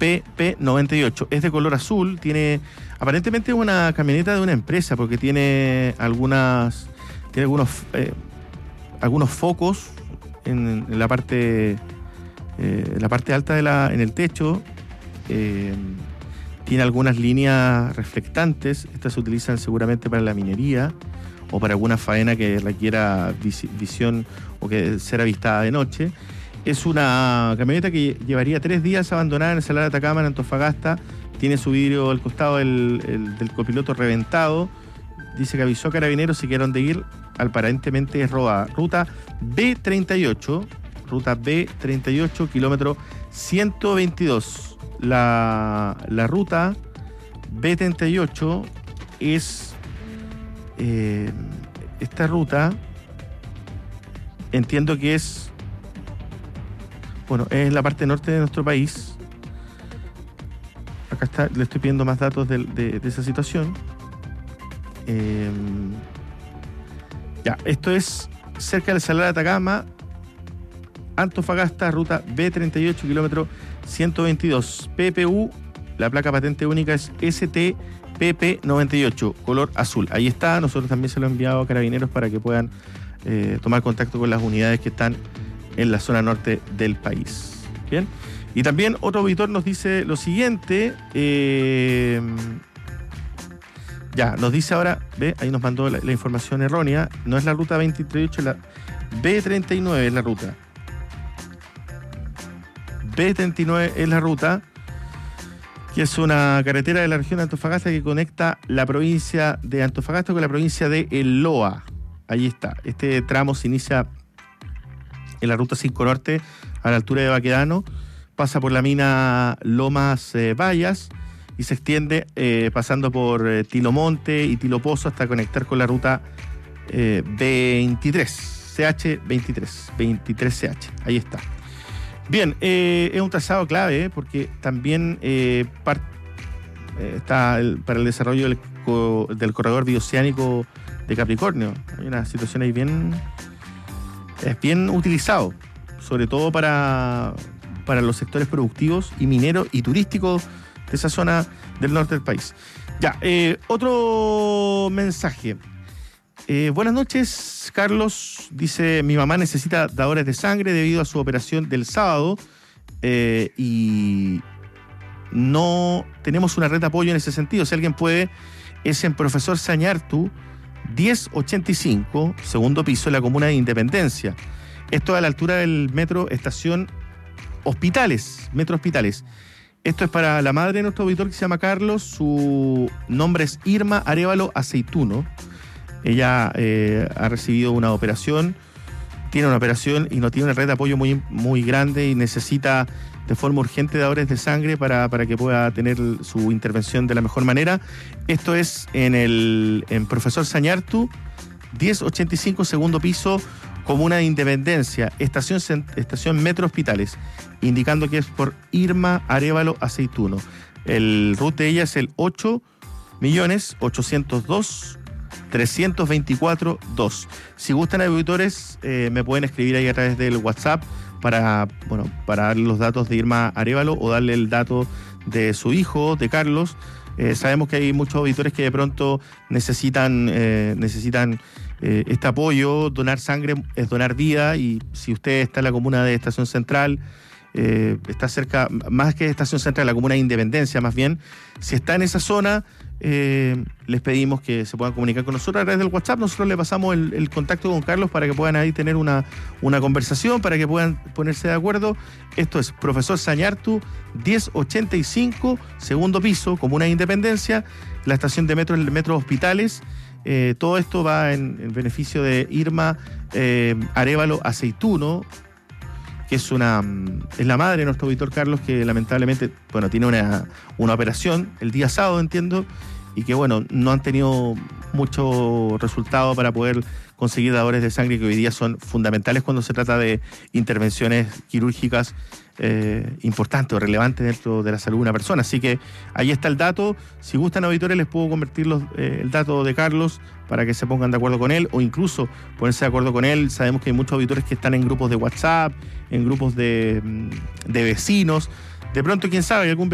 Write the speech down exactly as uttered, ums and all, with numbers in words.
P P noventa y ocho. Es de color azul, tiene aparentemente una camioneta de una empresa porque tiene algunas tiene algunos eh, algunos focos en, en la parte eh, en la parte alta de la en el techo. Eh, tiene algunas líneas reflectantes. Estas se utilizan seguramente para la minería o para alguna faena que requiera vis- visión o que ser avistada de noche. Es una camioneta que llevaría tres días abandonada en el Salar de Atacama, en Antofagasta. Tiene su vidrio al costado del, el, del copiloto reventado. Dice que avisó a Carabineros si quieren de ir. Aparentemente es robada. Ruta B treinta y ocho. Ruta B treinta y ocho, kilómetro ciento veintidós. La, la ruta B treinta y ocho es... Eh, esta ruta, entiendo que es... Bueno, es la parte norte de nuestro país. Acá está, le estoy pidiendo más datos de, de, de esa situación. Eh, ya, esto es cerca del Salar de Atacama, Antofagasta, ruta B treinta y ocho, kilómetro ciento veintidós. P P U, la placa patente única es S T P P noventa y ocho, color azul. Ahí está, nosotros también se lo hemos enviado a Carabineros para que puedan eh, tomar contacto con las unidades que están en la zona norte del país. Bien. Y también otro auditor nos dice lo siguiente. Eh, ya, nos dice ahora, ve, ahí nos mandó la, la información errónea. No es la ruta veintiocho, es la B treinta y nueve es la ruta. B treinta y nueve es la ruta, que es una carretera de la región de Antofagasta que conecta la provincia de Antofagasta con la provincia de El Loa. Ahí está. Este tramo se inicia en la ruta cinco Norte, a la altura de Baquedano, pasa por la mina Lomas eh, Vallas y se extiende eh, pasando por eh, Tilomonte y Tilopozo hasta conectar con la ruta eh, veintitrés, C H veintitrés, veintitrés C H. Ahí está. Bien, eh, es un trazado clave eh, porque también eh, part, eh, está el, para el desarrollo del, co, del corredor bioceánico de Capricornio. Hay una situación ahí bien... Es bien utilizado, sobre todo para, para los sectores productivos y mineros y turísticos de esa zona del norte del país. Ya, eh, otro mensaje. Eh, buenas noches, Carlos. Dice, mi mamá necesita dadores de sangre debido a su operación del sábado eh, y no tenemos una red de apoyo en ese sentido. Si alguien puede, es en Profesor Sañartu, diez ochenta y cinco, segundo piso, en la comuna de Independencia. Esto a la altura del metro Estación Hospitales, Metro Hospitales. Esto es para la madre de nuestro auditor que se llama Carlos. Su nombre es Irma Arévalo Aceituno. Ella eh, ha recibido una operación, tiene una operación y no tiene una red de apoyo muy, muy grande y necesita de forma urgente dadores de sangre para, para que pueda tener su intervención de la mejor manera. Esto es en el en Profesor Sañartu, diez ochenta y cinco, segundo piso, comuna de Independencia, estación, estación Metro Hospitales, indicando que es por Irma Arévalo Aceituno. El root de ella es el ocho millones ochocientos dos mil trescientos veinticuatro dos. Si gustan, auditores, eh, me pueden escribir ahí a través del WhatsApp para, bueno, para darle los datos de Irma Arévalo o darle el dato de su hijo, de Carlos. Eh, sabemos que hay muchos auditores que de pronto necesitan, eh, necesitan eh, este apoyo. Donar sangre es donar vida, y si usted está en la comuna de Estación Central, eh, está cerca, más que Estación Central, la comuna de Independencia más bien, si está en esa zona, eh, les pedimos que se puedan comunicar con nosotros a través del WhatsApp. Nosotros le pasamos el, el contacto con Carlos para que puedan ahí tener una, una conversación, para que puedan ponerse de acuerdo. Esto es Profesor Sañartu, diez ochenta y cinco, segundo piso, comuna de Independencia, la estación de metro, el Metro Hospitales. Eh, todo esto va en, en beneficio de Irma eh, Arévalo Aceituno, que es una es la madre de nuestro auditor Carlos, que lamentablemente, bueno, tiene una, una operación el día sábado, entiendo, y que, bueno, no han tenido mucho resultado para poder conseguir dadores de sangre, que hoy día son fundamentales cuando se trata de intervenciones quirúrgicas eh, importantes o relevantes dentro de la salud de una persona. Así que ahí está el dato. Si gustan, auditores, les puedo convertir los, eh, el dato de Carlos para que se pongan de acuerdo con él, o incluso ponerse de acuerdo con él. Sabemos que hay muchos auditores que están en grupos de WhatsApp, en grupos de, de vecinos. De pronto, quién sabe, algún